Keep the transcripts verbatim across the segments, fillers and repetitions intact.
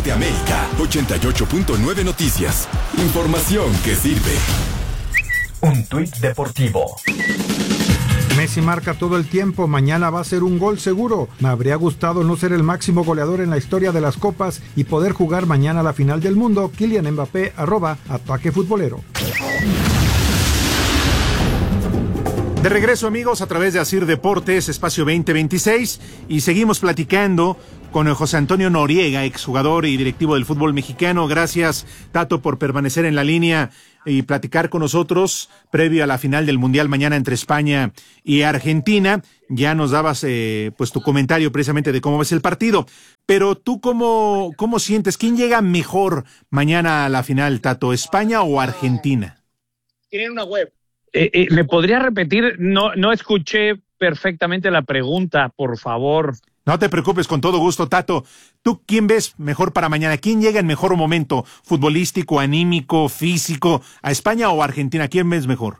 Norteamérica, ochenta y ocho punto nueve Noticias. Información que sirve. Un tuit deportivo. Messi marca todo el tiempo, mañana va a ser un gol seguro. Me habría gustado no ser el máximo goleador en la historia de las copas y poder jugar mañana la final del mundo. Kylian Mbappé, arroba Ataque Futbolero. De regreso, amigos, a través de Asir Deportes, Espacio veinte veintiséis, y seguimos platicando con José Antonio Noriega, exjugador y directivo del fútbol mexicano. Gracias, Tato, por permanecer en la línea y platicar con nosotros previo a la final del Mundial mañana entre España y Argentina. Ya nos dabas eh, pues tu comentario precisamente de cómo ves el partido, pero tú cómo, cómo sientes, ¿quién llega mejor mañana a la final, Tato, España o Argentina? Tienen una web. Eh, eh, ¿Me podría repetir? No, no escuché perfectamente la pregunta, por favor. No te preocupes, con todo gusto, Tato. ¿Tú quién ves mejor para mañana? ¿Quién llega en mejor momento? ¿Futbolístico, anímico, físico? ¿A España o a Argentina? ¿Quién ves mejor?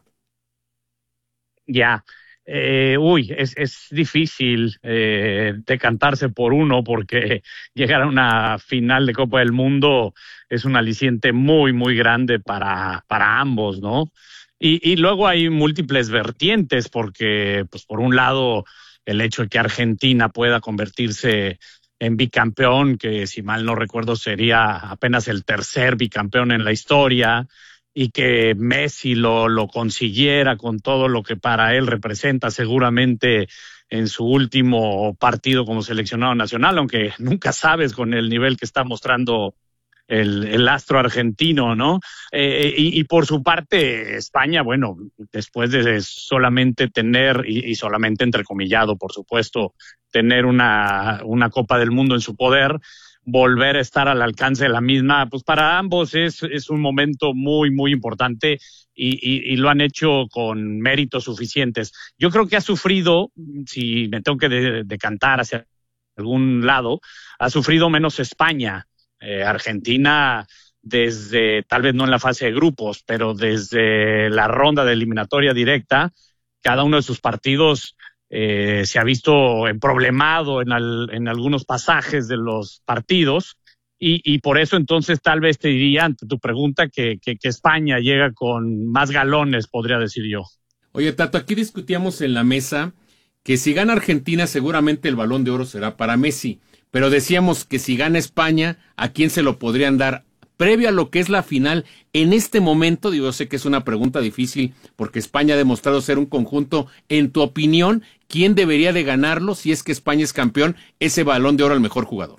Ya. Eh, uy, es, es difícil eh, decantarse por uno porque llegar a una final de Copa del Mundo es un aliciente muy, muy grande para, para ambos, ¿no? Y, y luego hay múltiples vertientes porque, pues, por un lado, el hecho de que Argentina pueda convertirse en bicampeón, que si mal no recuerdo sería apenas el tercer bicampeón en la historia, y que Messi lo, lo consiguiera con todo lo que para él representa seguramente en su último partido como seleccionado nacional, aunque nunca sabes con el nivel que está mostrando el, el astro argentino, ¿no? Eh, y, y por su parte, España, bueno, después de solamente tener, y, y solamente entrecomillado, por supuesto, tener una, una Copa del Mundo en su poder, volver a estar al alcance de la misma, pues para ambos es, es un momento muy, muy importante y, y, y lo han hecho con méritos suficientes. Yo creo que ha sufrido, si me tengo que de, decantar hacia algún lado, ha sufrido menos España. Eh, Argentina, desde, tal vez no en la fase de grupos, pero desde la ronda de eliminatoria directa, cada uno de sus partidos eh, se ha visto emproblemado en, al, en algunos pasajes de los partidos y, y por eso entonces tal vez te diría, ante tu pregunta, que, que, que España llega con más galones, podría decir yo. Oye, Tato, aquí discutíamos en la mesa que si gana Argentina seguramente el Balón de Oro será para Messi. Pero decíamos que si gana España, ¿a quién se lo podrían dar? Previo a lo que es la final, en este momento, digo, sé que es una pregunta difícil, porque España ha demostrado ser un conjunto. En tu opinión, ¿quién debería de ganarlo si es que España es campeón, ese Balón de Oro al mejor jugador?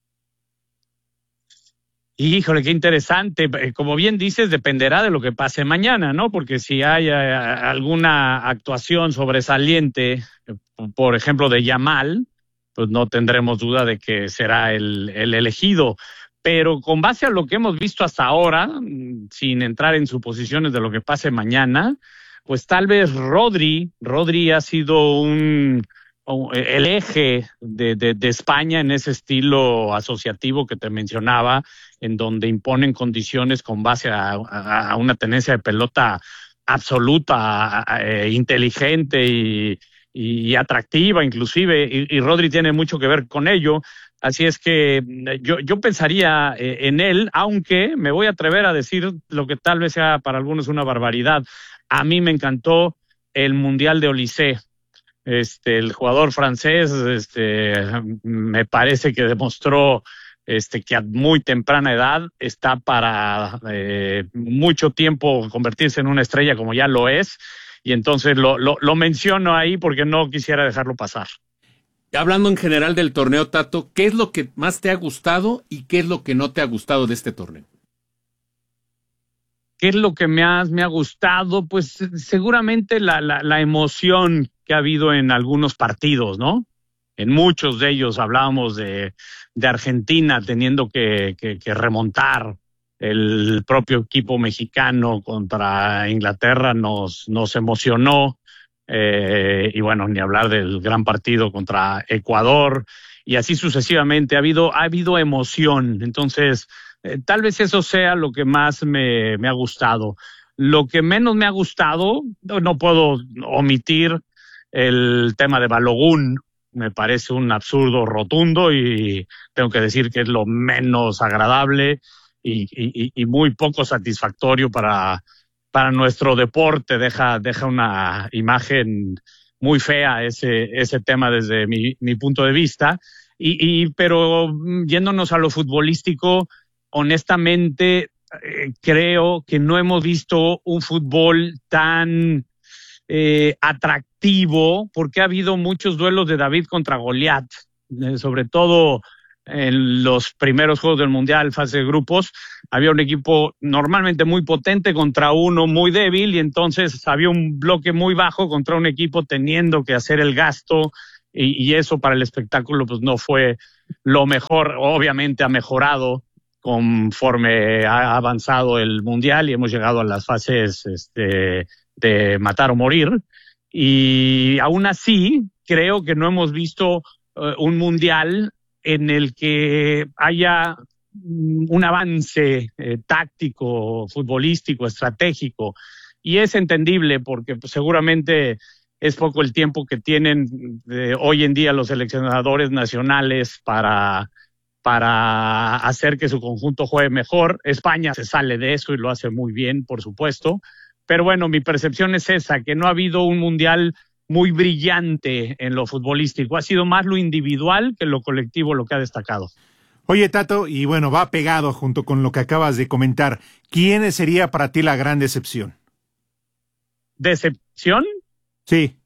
Híjole, qué interesante. Como bien dices, dependerá de lo que pase mañana, ¿no? Porque si hay alguna actuación sobresaliente, por ejemplo, de Yamal, pues no tendremos duda de que será el, el elegido. Pero con base a lo que hemos visto hasta ahora, sin entrar en suposiciones de lo que pase mañana, pues tal vez Rodri, Rodri ha sido un, el eje de, de, de España en ese estilo asociativo que te mencionaba, en donde imponen condiciones con base a, a, a una tenencia de pelota absoluta, eh, inteligente y y atractiva inclusive, y, y Rodri tiene mucho que ver con ello, así es que yo, yo pensaría eh, en él, aunque me voy a atrever a decir lo que tal vez sea para algunos una barbaridad. A mí me encantó el Mundial de Olise, este, el jugador francés, este, me parece que demostró este, que a muy temprana edad está para eh, mucho tiempo convertirse en una estrella como ya lo es. Y entonces lo, lo, lo menciono ahí porque no quisiera dejarlo pasar. Hablando en general del torneo, Tato, ¿qué es lo que más te ha gustado y qué es lo que no te ha gustado de este torneo? ¿Qué es lo que más me ha gustado? Pues seguramente la, la, la emoción que ha habido en algunos partidos, ¿no? En muchos de ellos hablábamos de, de Argentina teniendo que, que, que remontar. El propio equipo mexicano contra Inglaterra nos, nos emocionó, eh, y bueno, ni hablar del gran partido contra Ecuador, y así sucesivamente. Ha habido, ha habido emoción, entonces eh, tal vez eso sea lo que más me, me ha gustado. Lo que menos me ha gustado, no, no puedo omitir el tema de Balogun, me parece un absurdo rotundo y tengo que decir que es lo menos agradable y, y, y muy poco satisfactorio para, para nuestro deporte. Deja, deja una imagen muy fea ese, ese tema desde mi, mi punto de vista. Y, y, pero yéndonos a lo futbolístico, honestamente, eh, creo que no hemos visto un fútbol tan eh, atractivo, porque ha habido muchos duelos de David contra Goliat, eh, sobre todo en los primeros juegos del Mundial, fase de grupos, había un equipo normalmente muy potente contra uno muy débil, y entonces había un bloque muy bajo contra un equipo teniendo que hacer el gasto, y, y eso para el espectáculo pues no fue lo mejor. Obviamente ha mejorado conforme ha avanzado el Mundial y hemos llegado a las fases este, de matar o morir, y aún así creo que no hemos visto uh, un Mundial en el que haya un avance eh, táctico, futbolístico, estratégico, y es entendible porque pues, seguramente es poco el tiempo que tienen eh, hoy en día los seleccionadores nacionales para, para hacer que su conjunto juegue mejor. España se sale de eso y lo hace muy bien, por supuesto, pero bueno, mi percepción es esa, que no ha habido un Mundial muy brillante en lo futbolístico. Ha sido más lo individual que lo colectivo lo que ha destacado. Oye, Tato, y bueno, va pegado junto con lo que acabas de comentar. ¿Quién sería para ti la gran decepción? ¿Decepción? Sí.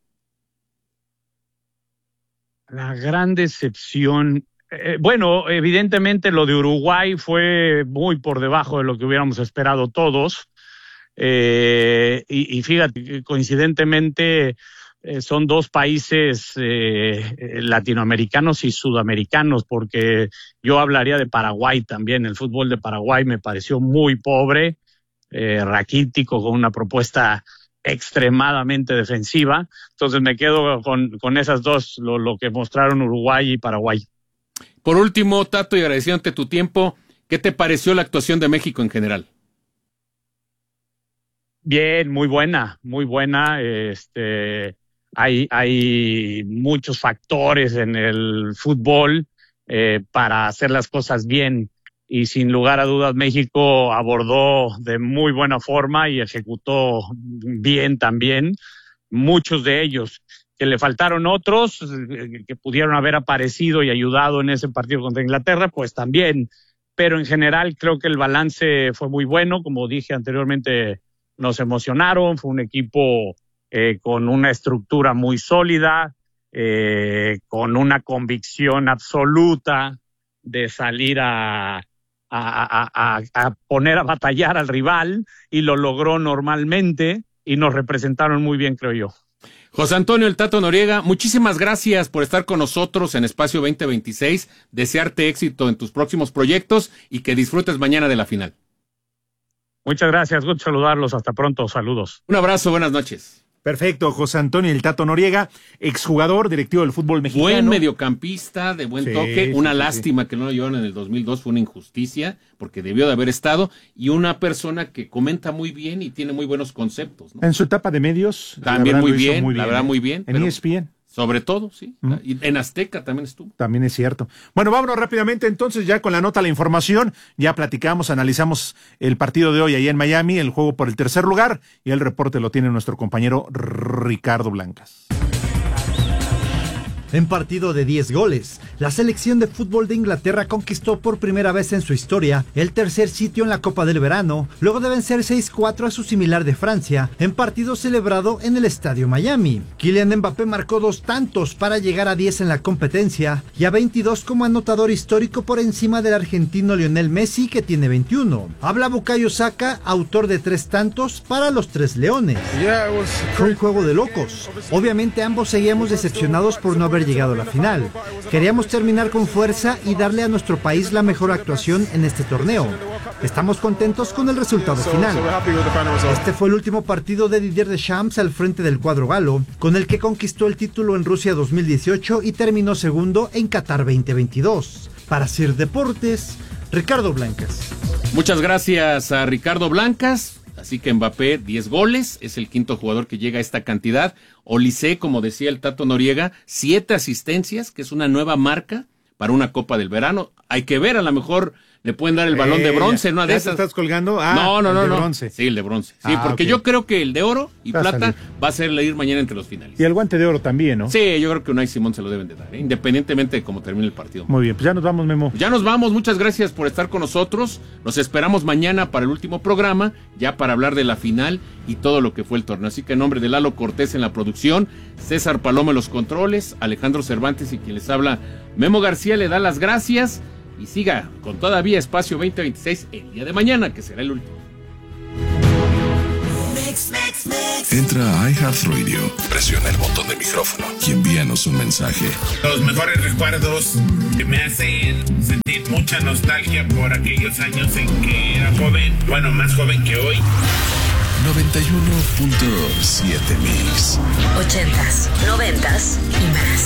La gran decepción. Eh, bueno, evidentemente lo de Uruguay fue muy por debajo de lo que hubiéramos esperado todos. Eh, y, y fíjate, coincidentemente, Eh, son dos países eh, latinoamericanos y sudamericanos, porque yo hablaría de Paraguay también. El fútbol de Paraguay me pareció muy pobre, eh, raquítico, con una propuesta extremadamente defensiva. Entonces me quedo con, con esas dos, lo, lo que mostraron Uruguay y Paraguay. Por último, Tato, y agradeciéndote tu tiempo, ¿qué te pareció la actuación de México en general? Bien, muy buena, muy buena. Este... Hay, hay muchos factores en el fútbol eh, para hacer las cosas bien, y sin lugar a dudas México abordó de muy buena forma y ejecutó bien también muchos de ellos. Que le faltaron otros eh, que pudieron haber aparecido y ayudado en ese partido contra Inglaterra, pues también, pero en general creo que el balance fue muy bueno. Como dije anteriormente, nos emocionaron, fue un equipo Eh, con una estructura muy sólida, eh, con una convicción absoluta de salir a, a, a, a, a poner a batallar al rival, y lo logró normalmente, y nos representaron muy bien, creo yo. José Antonio El Tato Noriega, muchísimas gracias por estar con nosotros en Espacio veinte veintiséis, desearte éxito en tus próximos proyectos y que disfrutes mañana de la final. Muchas gracias, gusto saludarlos, hasta pronto, saludos. Un abrazo, buenas noches. Perfecto, José Antonio El Tato Noriega, exjugador, directivo del fútbol mexicano. Buen mediocampista, de buen sí, toque. Una sí, lástima sí. que no lo llevaron en el dos mil dos, fue una injusticia, porque debió de haber estado. Y una persona que comenta muy bien y tiene muy buenos conceptos, ¿no? En su etapa de medios. También muy bien, muy la bien, verdad ¿eh? muy bien. En E S P N. Sobre todo, sí. ¿Mm? Y en Azteca también estuvo. También es cierto. Bueno, vámonos rápidamente entonces ya con la nota, la información. Ya platicamos, analizamos el partido de hoy allá en Miami, el juego por el tercer lugar, y el reporte lo tiene nuestro compañero Ricardo Blancas. En partido de diez goles, la selección de fútbol de Inglaterra conquistó por primera vez en su historia el tercer sitio en la Copa del Verano, luego de vencer seis cuatro a su similar de Francia, en partido celebrado en el Estadio Miami. Kylian Mbappé marcó dos tantos para llegar a diez en la competencia y a veintidós como anotador histórico por encima del argentino Lionel Messi, que tiene veintiuno. Habla Bukayo Saka, autor de tres tantos para los Tres Leones. Fue un juego de locos. Obviamente ambos seguíamos decepcionados por no haber llegado a la final. Queríamos terminar con fuerza y darle a nuestro país la mejor actuación en este torneo. Estamos contentos con el resultado final. Este fue el último partido de Didier Deschamps al frente del cuadro galo, con el que conquistó el título en Rusia dos mil dieciocho y terminó segundo en Qatar veinte veintidós. Para Sir Deportes, Ricardo Blancas. Muchas gracias a Ricardo Blancas. Así que Mbappé, diez goles, es el quinto jugador que llega a esta cantidad. Olise, como decía el Tato Noriega, siete asistencias, que es una nueva marca para una Copa del Verano. Hay que ver, a lo mejor le pueden dar el balón eh, de bronce, ya, ¿no? De ¿ya esas. te estás colgando? Ah, no, no, no. el de no. bronce. Sí, el de bronce. Sí, Ah, porque okay. yo creo que el de oro y Va a plata salir. va a ser ir mañana entre los finalistas. Y el guante de oro también, ¿no? Sí, yo creo que Unai Simón se lo deben de dar, ¿eh? Independientemente de cómo termine el partido. Muy bien, pues ya nos vamos, Memo. Ya nos vamos, muchas gracias por estar con nosotros. Nos esperamos mañana para el último programa, ya para hablar de la final y todo lo que fue el torneo. Así que en nombre de Lalo Cortés en la producción, César Paloma en los controles, Alejandro Cervantes y quien les habla, Memo García, le da las gracias y siga con todavía Espacio veinte veintiséis el día de mañana, que será el último. Entra a iHeartRadio, presiona el botón de micrófono y envíanos un mensaje. Los mejores recuerdos que me hacen sentir mucha nostalgia por aquellos años en que era joven, bueno, más joven que hoy. noventa y uno punto siete Mix. Ochentas, noventas y más.